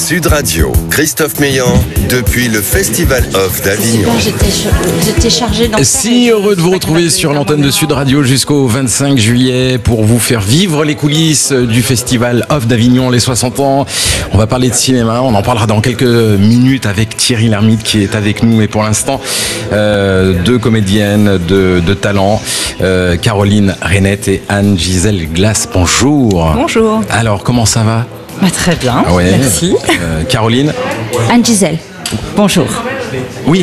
Sud Radio, Christophe Meillan, depuis le Festival Off d'Avignon. J'étais chargée dans. Si heureux de vous retrouver sur l'antenne de Sud Radio jusqu'au 25 juillet pour vous faire vivre les coulisses du Festival Off d'Avignon, les 60 ans. On va parler de cinéma, on en parlera dans quelques minutes avec Thierry Lhermitte qui est avec nous. Et pour l'instant, deux comédiennes de talent, Caroline Rainette et Anne-Gisèle Glass. Bonjour. Bonjour. Alors, comment ça va ? Très bien, merci. Caroline. Anne-Gisèle. Bonjour. Oui.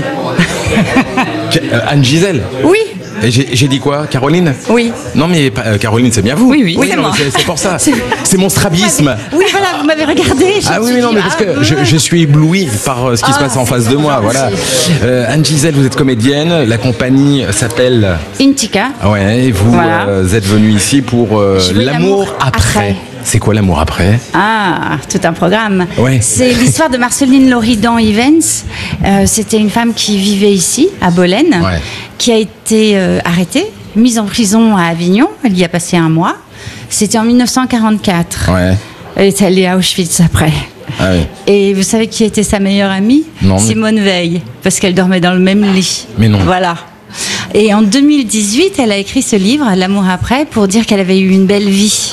Anne-Gisèle. Oui. Et j'ai dit quoi, Caroline ? Oui. Non mais Caroline, c'est bien vous. Oui, c'est non, moi. c'est pour ça. C'est mon strabisme. Oui, voilà, vous m'avez regardé. Ah oui, non, mais parce que je suis ébloui par ce qui se passe en face de moi. Voilà. Anne-Gisèle, vous êtes comédienne. La compagnie s'appelle Intica. Ouais, et vous Voilà. êtes venue ici pour l'amour après. C'est quoi l'amour après ? Ah, tout un programme. Ouais. C'est l'histoire de Marceline Loridan Ivens. C'était une femme qui vivait ici, à Bolène, Ouais. qui a été arrêtée, mise en prison à Avignon. Elle y a passé 1 mois. C'était en 1944. Ouais. Elle est allée à Auschwitz après. Ah oui. Et vous savez qui était sa meilleure amie ? Non, mais- Simone Veil, parce qu'elle dormait dans le même lit. Mais non. Voilà. Et en 2018, elle a écrit ce livre, L'amour après, pour dire qu'elle avait eu une belle vie.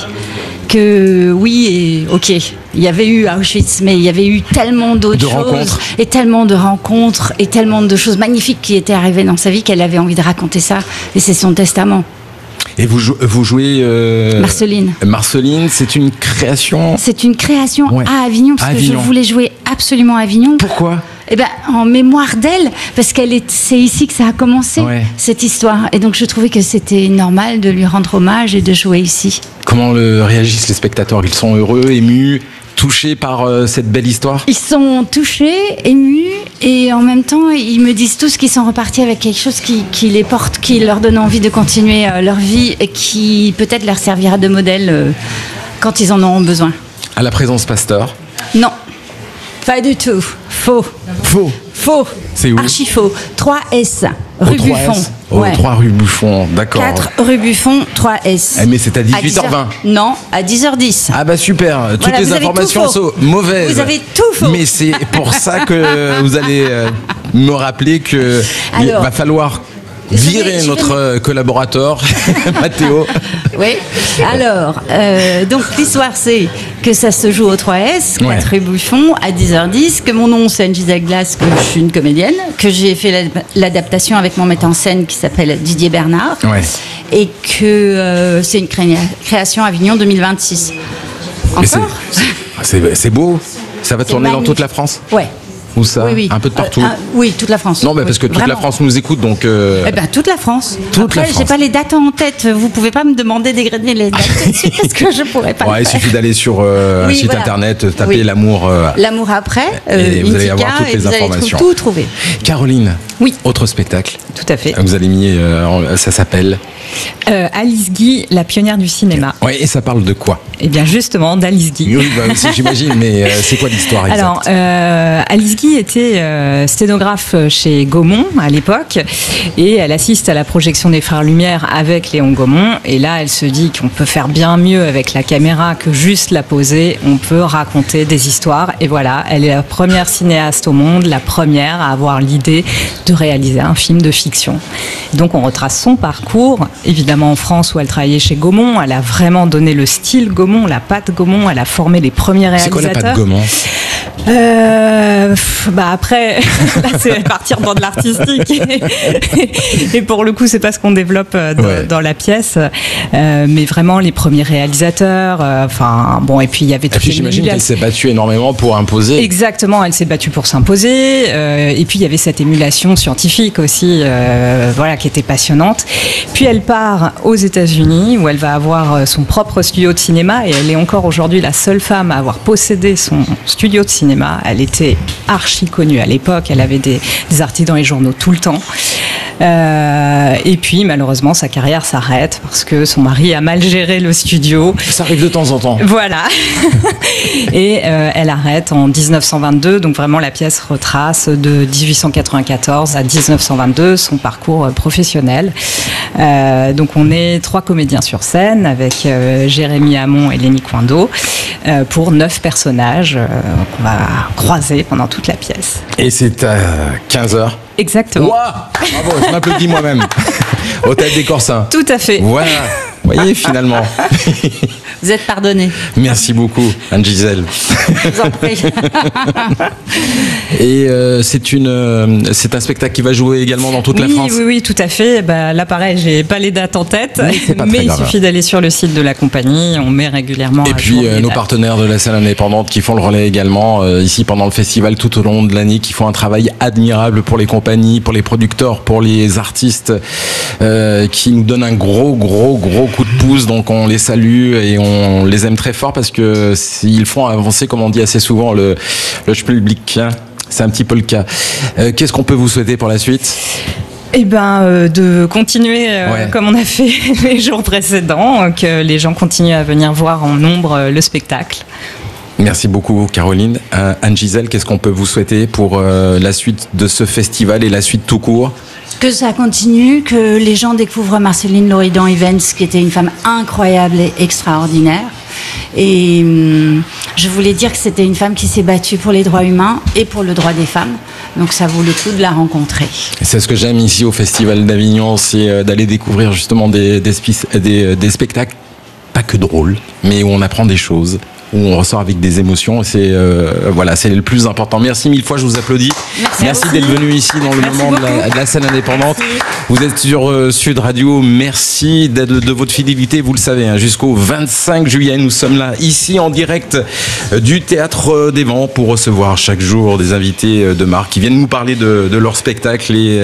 Que oui, et ok, il y avait eu Auschwitz, mais il y avait eu tellement d'autres De choses. rencontres. Et tellement de rencontres, et tellement de choses magnifiques qui étaient arrivées dans sa vie qu'elle avait envie de raconter ça. Et c'est son testament. Et vous jouez Marceline. Marceline, c'est une création. C'est une création Ouais. à Avignon, parce À que Avignon. je voulais jouer absolument à Avignon. Pourquoi ? Eh ben, en mémoire d'elle, parce c'est ici que ça a commencé, Ouais. cette histoire. Et donc, je trouvais que c'était normal de lui rendre hommage et de jouer ici. Comment réagissent les spectateurs ? Ils sont heureux, émus, touchés par cette belle histoire ? Ils sont touchés, émus, et en même temps, ils me disent tous qu'ils sont repartis avec quelque chose qui les porte, qui leur donne envie de continuer leur vie et qui peut-être leur servira de modèle quand ils en auront besoin. À la présence Pasteur. Non, pas du tout. Faux. Faux. Faux. C'est où ? Archi faux. 3S, Au rue 3S. Buffon. Au Ouais. 3 rue Buffon, d'accord. 4 rue Buffon, 3S. Eh, mais c'est à 18h20. Non, à 10h10. Ah bah super, toutes Voilà, les vous avez informations tout faux. sont mauvaises. Vous avez tout faux. Mais c'est pour ça que vous allez me rappeler que il Alors, va falloir virer notre collaborateur, Mathéo. Oui. Alors, donc l'histoire c'est que ça se joue au 3S, 4 Ouais. rue Buffon, à 10h10, que mon nom c'est Anne-Gisèle Glass, que je suis une comédienne, que j'ai fait l'adaptation avec mon metteur en scène qui s'appelle Didier Bernard, Ouais. et que c'est une création Avignon 2026. Mais Encore c'est beau. Ça va C'est tourner dans magnifique. toute la France ? Ouais. Où ça ? Oui, oui. Un peu de partout. Oui, toute la France. Non, mais Oui, parce que toute la vraiment. France nous écoute, donc. Eh ben, toute la France. Toute la Après, France. j'ai pas les dates en tête. Vous pouvez pas me demander d'égrener les dates tout de suite parce que je pourrais pas. Ouais, le il faire. suffit d'aller sur un Oui, site voilà. internet, taper Oui. l'amour. L'amour après, Et vous allez Intica, avoir toutes et les vous allez informations. tout trouver. Caroline. Oui. Autre spectacle. Tout à fait. Vous allez mis. Ça s'appelle. Alice Guy, la pionnière du cinéma. Ouais, et ça parle de quoi ? Et bien justement, d'Alice Guy. Oui, bah aussi, j'imagine, mais c'est quoi l'histoire exacte ? Alors, Alice Guy était sténographe chez Gaumont à l'époque et elle assiste à la projection des Frères Lumière avec Léon Gaumont. Et là, elle se dit qu'on peut faire bien mieux avec la caméra que juste la poser. On peut raconter des histoires. Et voilà, elle est la première cinéaste au monde, la première à avoir l'idée de réaliser un film de fiction. Donc, on retrace son parcours, évidemment en France où elle travaillait chez Gaumont. Elle a vraiment donné le style Gaumont, la patte Gaumont. Elle a formé les premiers C'est quoi réalisateurs. la patte Gaumont ? Après, là, c'est partir dans de l'artistique. Et pour le coup, c'est pas ce qu'on développe dans la pièce. Mais vraiment, les premiers réalisateurs. Et puis il y avait Et toutes puis les j'imagine qu'elle émulations. s'est battue énormément pour imposer. Exactement, elle s'est battue pour s'imposer. Et puis il y avait cette émulation scientifique aussi, qui était passionnante. Puis elle part aux États-Unis où elle va avoir son propre studio de cinéma et elle est encore aujourd'hui la seule femme à avoir possédé son studio de cinéma. Elle était archi connue à l'époque. Elle avait des articles dans les journaux tout le temps. Et puis malheureusement sa carrière s'arrête parce que son mari a mal géré le studio. Ça arrive de temps en temps. Voilà. Et elle arrête en 1922, donc vraiment la pièce retrace de 1894 à 1922 son parcours professionnel. Donc on est 3 comédiens sur scène avec Jérémy Hamon et Lenny Coindo pour 9 personnages qu'on va croiser pendant toute la pièce. Et c'est à 15h. Exactement. Ouah, bravo, je m'applaudis moi-même. Hôtel des Corsins. Tout à fait. Voilà. Vous voyez, finalement. Vous êtes pardonné. Merci beaucoup, Anne-Gisèle. Je vous en prie. Et c'est un spectacle qui va jouer également dans toute la France. Oui, tout à fait. Là, pareil, j'ai pas les dates en tête, mais il suffit d'aller sur le site de la compagnie. On met régulièrement. Et puis nos partenaires de la scène indépendante qui font le relais également ici pendant le festival tout au long de l'année, qui font un travail admirable pour les compagnies, pour les producteurs, pour les artistes, qui nous donnent un gros coup de pouce. Donc on les salue et on les aime très fort parce que ils font avancer, comme on dit assez souvent, le public. C'est un petit peu le cas. Qu'est-ce qu'on peut vous souhaiter pour la suite ? De continuer comme on a fait les jours précédents, que les gens continuent à venir voir en nombre le spectacle. Merci beaucoup Caroline. Anne-Gisèle, qu'est-ce qu'on peut vous souhaiter pour la suite de ce festival et la suite tout court ? Que ça continue, que les gens découvrent Marceline Loridan Evans, qui était une femme incroyable et extraordinaire. Et je voulais dire que c'était une femme qui s'est battue pour les droits humains et pour le droit des femmes. Donc ça vaut le coup de la rencontrer. C'est ce que j'aime ici au Festival d'Avignon, c'est d'aller découvrir justement des spectacles, pas que drôles, mais où on apprend des choses, où on ressort avec des émotions. C'est le plus important. Merci 1000 fois, je vous applaudis. Merci d'être venu ici dans le moment de la scène indépendante. Merci. Vous êtes sur Sud Radio. Merci de votre fidélité. Vous le savez, jusqu'au 25 juillet, nous sommes là, ici en direct du Théâtre des Vents, pour recevoir chaque jour des invités de marque qui viennent nous parler de leur spectacle. Et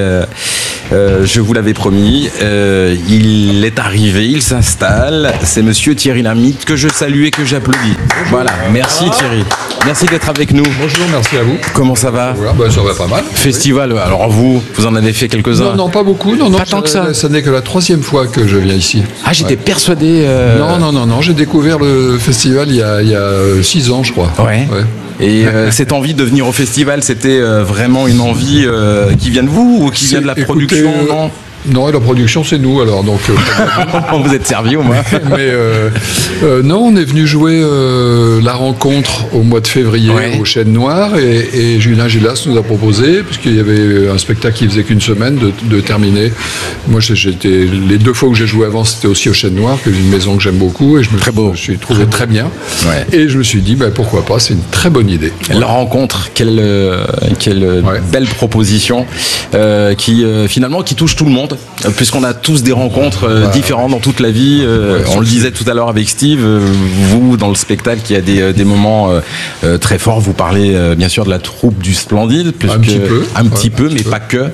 je vous l'avais promis, il est arrivé, il s'installe. C'est monsieur Thierry Lhermitte, que je salue et que j'applaudis. Bonjour. Voilà, merci Thierry. Merci d'être avec nous. Bonjour, merci à vous. Comment ça va ? Ça va pas mal. Festival, oui. Alors vous en avez fait quelques-uns ? Non, pas beaucoup. Non, pas tant que ça. Ça n'est que la 3e fois que je viens ici. Ah, j'étais persuadé... Non, j'ai découvert le festival il y a 6 ans, je crois. Ouais. Et cette envie de venir au festival, c'était vraiment une envie qui vient de vous ou qui vient de la production, non ? Non, et la production, c'est nous, alors. Donc, vous êtes servi au moins. Mais non, on est venu jouer la rencontre au mois de février au Chêne Noir, et Julien Gilas nous a proposé, puisqu'il y avait un spectacle qui faisait qu'une semaine, de terminer. Moi, les 2 fois où j'ai joué avant, c'était aussi au Chêne Noir, que c'est une maison que j'aime beaucoup, et je me suis trouvé très bien. Ouais. Et je me suis dit, pourquoi pas, c'est une très bonne idée. La rencontre, quelle belle proposition, qui finalement qui touche tout le monde. Puisqu'on a tous des rencontres différentes dans toute la vie. On le disait tout à l'heure avec Steve, vous, dans le spectacle, il y a des moments très forts. Vous parlez bien sûr de la troupe du Splendide. Un petit peu, mais pas que.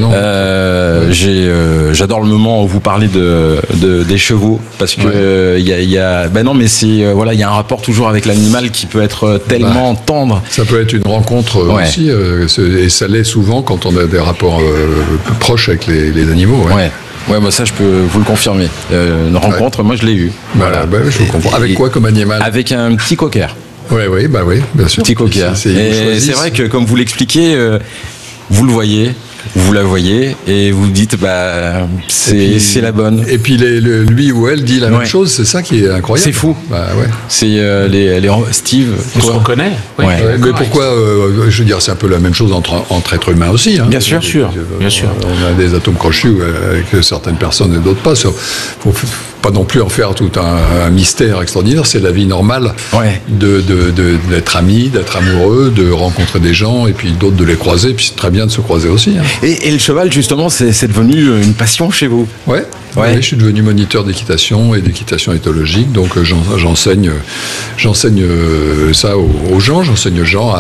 J'adore le moment où vous parlez des chevaux, parce que il y a un rapport toujours avec l'animal qui peut être tellement tendre. Ça peut être une rencontre aussi, et ça l'est souvent quand on a des rapports proches avec les animaux. Ouais, ça je peux vous le confirmer. Une rencontre, moi je l'ai eue. Je comprends. Avec quoi comme animal ? Avec un petit cocker. Oui, bien sûr. Petit cocker. Et c'est vrai que comme vous l'expliquez, vous le voyez. Vous la voyez et vous dites c'est la bonne. Et puis lui ou elle dit la même chose, c'est ça qui est incroyable. C'est fou. C'est Steve. On se reconnaît. Mais pourquoi je veux dire, c'est un peu la même chose entre êtres humains aussi. Bien sûr. On a des atomes crochus avec certaines personnes et d'autres pas. Faut pas non plus en faire tout un mystère extraordinaire. C'est la vie normale d'être ami, d'être amoureux, de rencontrer des gens et puis d'autres de les croiser. Puis c'est très bien de se croiser aussi. Et le cheval, justement, c'est devenu une passion chez vous ? Oui, je suis devenu moniteur d'équitation et d'équitation éthologique, donc j'enseigne ça aux gens, j'enseigne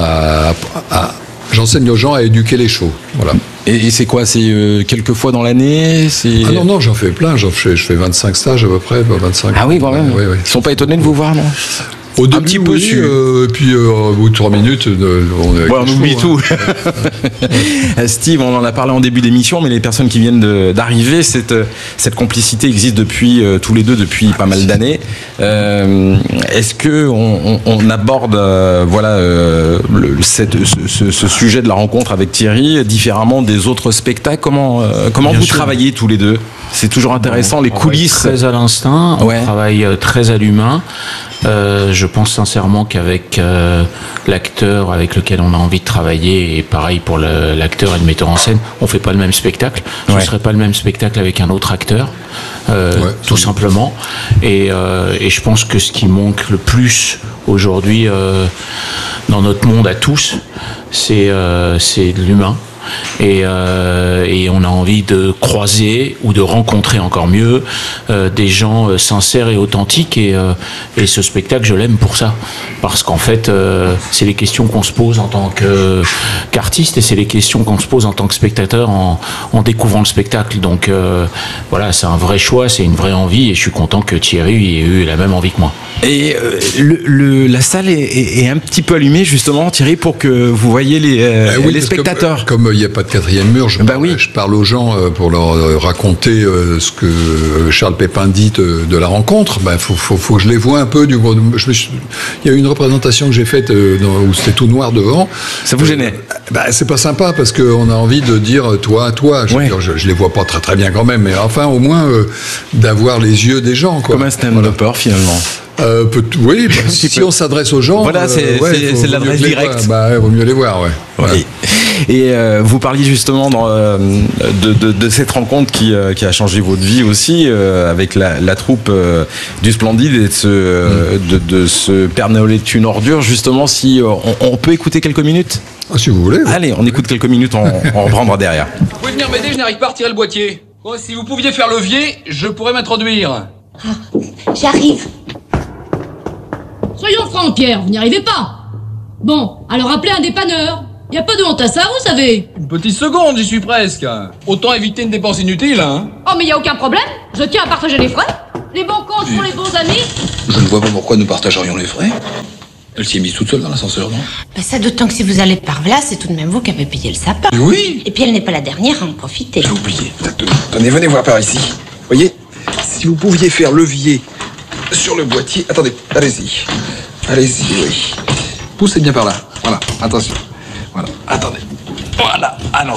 aux gens à éduquer les chevaux, voilà. Et c'est quoi ? C'est quelques fois dans l'année ? Ah non, j'en fais plein, je fais 25 stages à peu près, 25. Ah oui, quand même. Ils ne sont pas étonnés de vous voir, non ? Au début, un petit peu su. Et puis au bout de 3 minutes, on oublie tout. Steve, on en a parlé en début d'émission, mais les personnes qui viennent d'arriver, cette complicité existe depuis tous les deux depuis pas mal d'années. Est-ce que on aborde ce sujet de la rencontre avec Thierry différemment des autres spectacles? Comment vous travaillez tous les deux? C'est toujours intéressant, les coulisses. Très à l'instinct, on travaille très à l'humain. Je pense sincèrement qu'avec l'acteur avec lequel on a envie de travailler, et pareil pour l'acteur et le metteur en scène, on fait pas le même spectacle. Ce serait pas le même spectacle avec un autre acteur, tout simplement. Et je pense que ce qui manque le plus aujourd'hui dans notre monde à tous, c'est de l'humain. Et on a envie de croiser ou de rencontrer encore mieux des gens sincères et authentiques, et ce spectacle je l'aime pour ça, parce qu'en fait c'est les questions qu'on se pose en tant qu'artiste, et c'est les questions qu'on se pose en tant que spectateur en découvrant le spectacle. Donc voilà, c'est un vrai choix, c'est une vraie envie, et je suis content que Thierry ait eu la même envie que moi. Et la salle est un petit peu allumée justement, Thierry, pour que vous voyez les spectateurs. Comme il n'y a pas de quatrième mur, je parle aux gens pour leur raconter ce que Charles Pépin dit de la rencontre. Faut que je les vois un peu. Il y a eu une représentation que j'ai faite où c'était tout noir devant. Ça vous gênait? C'est pas sympa, parce qu'on a envie de dire toi. Je les vois pas très très bien quand même, mais enfin au moins d'avoir les yeux des gens, quoi. Comme un stand-upper finalement. Oui, si on s'adresse aux gens, voilà, c'est de l'adresse directe. Vaut mieux les voir, Voilà. Et vous parliez justement de cette rencontre qui a changé votre vie aussi, avec la troupe du Splendide, et de ce Père Noël est une ordure. Justement, si on peut écouter quelques minutes. Si vous voulez. Allez, on écoute quelques minutes, on reprendra derrière. Vous pouvez venir m'aider, je n'arrive pas à retirer le boîtier. Bon, si vous pouviez faire levier, je pourrais m'introduire. J'arrive. Soyons francs, Pierre, vous n'y arrivez pas. Bon, alors appelez un dépanneur. Y a pas de honte à ça, vous savez. Une petite seconde, j'y suis presque. Autant éviter une dépense inutile, hein. Oh, mais y a aucun problème. Je tiens à partager les frais. Les bons comptes pour les bons amis. Je ne vois pas pourquoi nous partagerions les frais. Elle s'y est mise toute seule dans l'ascenseur, non? Ça, d'autant que si vous allez par là, c'est tout de même vous qui avez payé le sapin. Oui. Et puis elle n'est pas la dernière à en profiter. J'ai oublié, exactement. Tenez, venez voir par ici. Voyez, si vous pouviez faire levier sur le boîtier... Attendez, allez-y. Allez-y, oui. Poussez bien par là. Voilà, attention. Voilà, attendez. Voilà, allons.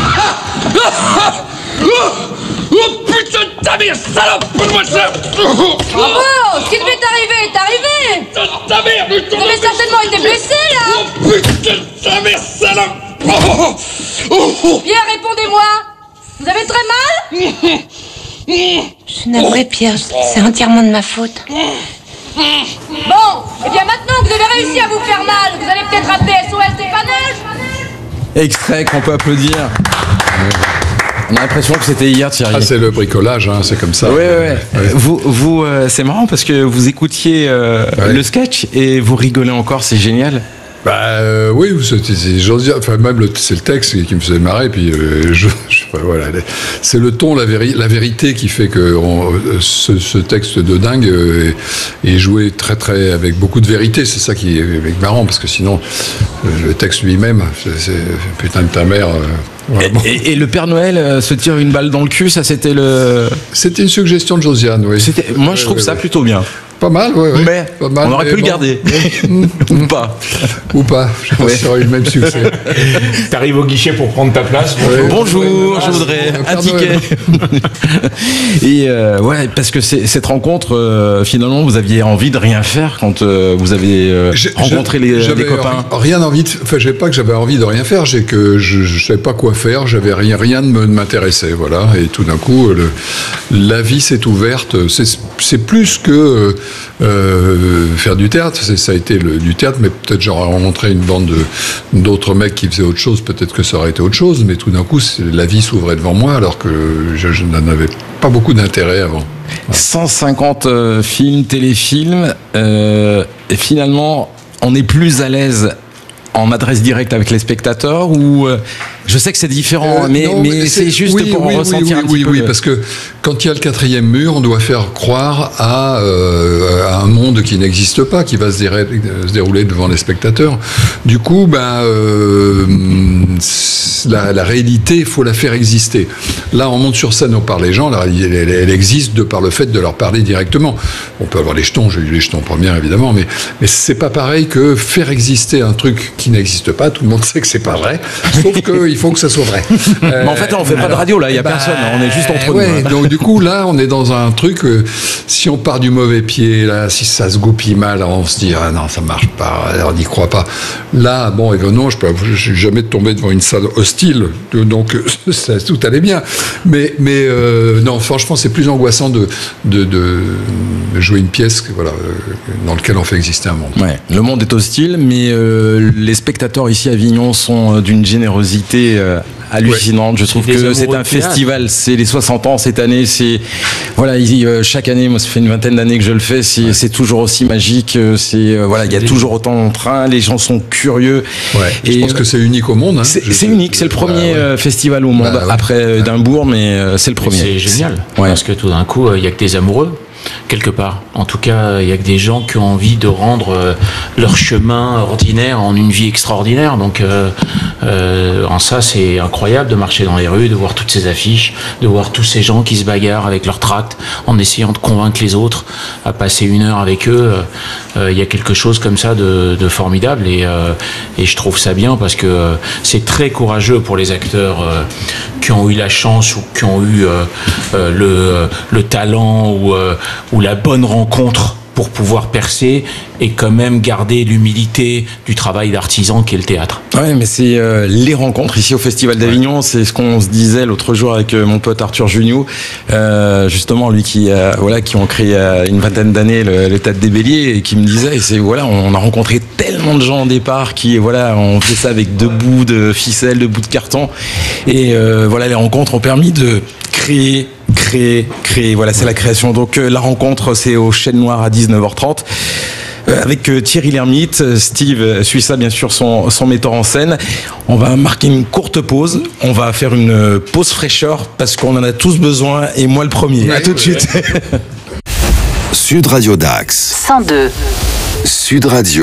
Oh putain de ta mère, salope! Donne-moi ça! Bravo! Ce qui devait t'arriver est arrivé! Putain de ta mère! Vous avez certainement été blessé, là! Oh putain de ta mère, salope! Pierre, répondez-moi! Vous avez très mal? Je suis navrée, Pierre, c'est entièrement de ma faute. Bon, et bien maintenant que vous avez réussi à vous faire mal, vous allez peut-être appeler SOS dépannage. Extrait qu'on peut applaudir. On a l'impression que c'était hier, Thierry. C'est le bricolage, hein, c'est comme ça. Oui. Vous c'est marrant parce que vous écoutiez le sketch et vous rigolez encore, c'est génial. Oui, j'ose dire, enfin même c'est le texte qui me faisait marrer, puis voilà, c'est le ton, la vérité qui fait que ce texte de dingue est joué très très avec beaucoup de vérité. C'est ça qui est marrant, parce que sinon le texte lui-même, c'est putain de ta mère. Et le Père Noël se tire une balle dans le cul, ça c'était une suggestion de Josiane, oui. Moi je trouve ça plutôt bien. Pas mal, oui. Mais pas mal, on aurait pu le garder. Ou pas. Ou pas. Je pense que ça aurait eu le même succès. T'arrives au guichet pour prendre ta place. Bonjour, je voudrais un ticket. Et parce que cette rencontre, finalement, vous aviez envie de rien faire quand vous avez rencontré les copains. Rien envie de. Enfin, je sais pas que j'avais envie de rien faire. J'ai que je savais pas quoi faire. J'avais rien ne m'intéressait. Voilà. Et tout d'un coup, la vie s'est ouverte. C'est plus que faire du théâtre, ça a été du théâtre, mais peut-être j'aurais rencontré une bande d'autres mecs qui faisaient autre chose, peut-être que ça aurait été autre chose, mais tout d'un coup la vie s'ouvrait devant moi alors que je n'en avais pas beaucoup d'intérêt avant. 150 films, téléfilms, et finalement on est plus à l'aise en adresse directe avec les spectateurs, ou Je sais que c'est différent, mais c'est juste pour ressentir un petit peu. Oui, parce que quand il y a le 4e mur, on doit faire croire à un monde qui n'existe pas, qui va se dérouler devant les spectateurs. Du coup, la réalité, il faut la faire exister. Là, on monte sur scène, on parle les gens, elle existe de par le fait de leur parler directement. On peut avoir les jetons, j'ai eu les jetons première évidemment, mais c'est pas pareil que faire exister un truc qui n'existe pas. Tout le monde sait que c'est pas vrai, sauf qu'il faut que ça soit vrai. Mais en fait, on fait pas de radio là, il y a personne, on est juste entre nous. Donc du coup, là, on est dans un truc. Si on part du mauvais pied, là, si ça se goupille mal, on se dit ah non, ça marche pas, on n'y croit pas. Là, bon, et non, je suis jamais tombé devant une salle hostile, donc tout allait bien. Mais non, franchement, c'est plus angoissant de jouer une pièce dans laquelle on fait exister un monde. Ouais, le monde est hostile, mais les spectateurs ici à Avignon sont d'une générosité hallucinante. Je trouve que c'est un festival, c'est les 60 ans cette année, chaque année, moi ça fait une vingtaine d'années que je le fais, c'est toujours aussi magique, il y a toujours autant de train, les gens sont curieux. Et je pense que c'est unique au monde. C'est unique, c'est le premier festival au monde, après Édimbourg, mais c'est le premier. C'est génial, parce que tout d'un coup, il n'y a que des amoureux. Quelque part. En tout cas, il y a que des gens qui ont envie de rendre leur chemin ordinaire en une vie extraordinaire. Donc, en ça, c'est incroyable de marcher dans les rues, de voir toutes ces affiches, de voir tous ces gens qui se bagarrent avec leurs tracts en essayant de convaincre les autres à passer 1 heure avec eux. Il y a quelque chose comme ça de formidable et je trouve ça bien parce que c'est très courageux pour les acteurs qui ont eu la chance ou qui ont eu le talent ou la bonne rencontre pour pouvoir percer et quand même garder l'humilité du travail d'artisan qui est le théâtre. Ouais, mais c'est les rencontres ici au Festival d'Avignon, c'est ce qu'on se disait l'autre jour avec mon pote Arthur Juniou, justement lui qui ont créé une vingtaine d'années le Théâtre des Béliers et qui me disait, on a rencontré tellement de gens au départ qui on fait ça avec 2 bouts de ficelle, 2 bouts de carton et les rencontres ont permis de créer, c'est la création. Donc la rencontre, c'est au Chêne Noir à 19h30 avec Thierry Lhermitte. Steve suit ça, bien sûr, son metteur en scène. On va marquer une courte pause. On va faire une pause fraîcheur parce qu'on en a tous besoin et moi le premier. À tout de suite. Sud Radio Dax 102 Sud Radio.